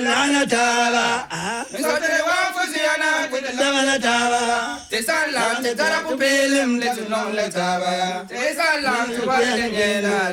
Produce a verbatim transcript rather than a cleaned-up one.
lana taba. Misote wa fusiana with the lava taba. Tesan la te tara pupelim le tu non le taba. Tesan la tu wa